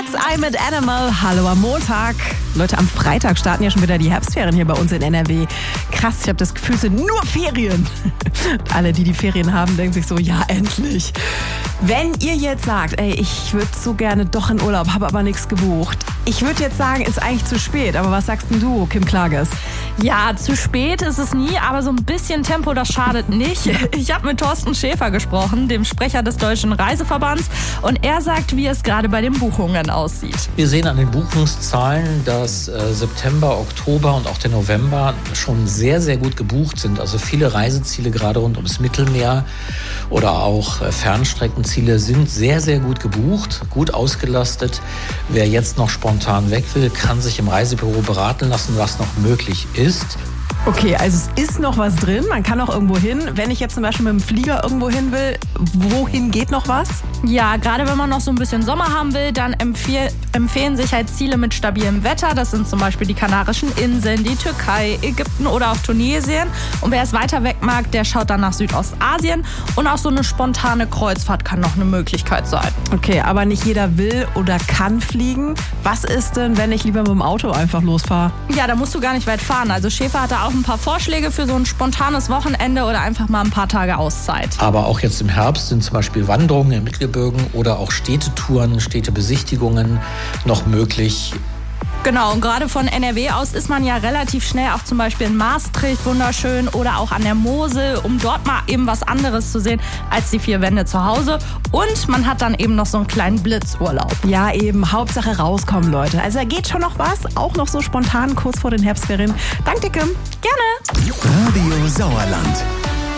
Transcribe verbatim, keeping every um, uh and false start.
Cat's Eye mit Animal. Hallo am Montag. Leute, am Freitag starten ja schon wieder die Herbstferien hier bei uns in N R W. Krass, ich habe das Gefühl, es sind nur Ferien. Alle, die die Ferien haben, denken sich so, ja, endlich. Wenn ihr jetzt sagt, ey, ich würde so gerne doch in Urlaub, habe aber nichts gebucht. Ich würde jetzt sagen, ist eigentlich zu spät. Aber was sagst denn du, Kim Klages? Ja, zu spät ist es nie, aber so ein bisschen Tempo, das schadet nicht. Ich habe mit Thorsten Schäfer gesprochen, dem Sprecher des Deutschen Reiseverbands. Und er sagt, wie es gerade bei den Buchungen aussieht. Wir sehen an den Buchungszahlen, dass äh, September, Oktober und auch der November schon sehr, sehr gut gebucht sind. Also viele Reiseziele gerade rund ums Mittelmeer oder auch äh, Fernstreckenziele sind sehr, sehr gut gebucht, gut ausgelastet. Wer jetzt noch spontan weg will, kann sich im Reisebüro beraten lassen, was noch möglich ist. Okay, also es ist noch was drin, man kann auch irgendwo hin. Wenn ich jetzt zum Beispiel mit dem Flieger irgendwo hin will, wohin geht noch was? Ja, gerade wenn man noch so ein bisschen Sommer haben will, dann empfehl, empfehlen sich halt Ziele mit stabilem Wetter. Das sind zum Beispiel die Kanarischen Inseln, die Türkei, Ägypten oder auch Tunesien. Und wer es weiter weg mag, der schaut dann nach Südostasien. Und auch so eine spontane Kreuzfahrt kann noch eine Möglichkeit sein. Okay, aber nicht jeder will oder kann fliegen. Was ist denn, wenn ich lieber mit dem Auto einfach losfahre? Ja, da musst du gar nicht weit fahren. Also Schäfer hat da auch ein paar Vorschläge für so ein spontanes Wochenende oder einfach mal ein paar Tage Auszeit. Aber auch jetzt im Herbst sind zum Beispiel Wanderungen im Mittelgebirgen oder auch Städtetouren, Städtebesichtigungen noch möglich. Genau, und gerade von N R W aus ist man ja relativ schnell auch zum Beispiel in Maastricht wunderschön oder auch an der Mosel, um dort mal eben was anderes zu sehen als die vier Wände zu Hause. Und man hat dann eben noch so einen kleinen Blitzurlaub. Ja, eben, Hauptsache rauskommen, Leute. Also da geht schon noch was, auch noch so spontan kurz vor den Herbstferien. Danke, Kim. Gerne. Radio Sauerland.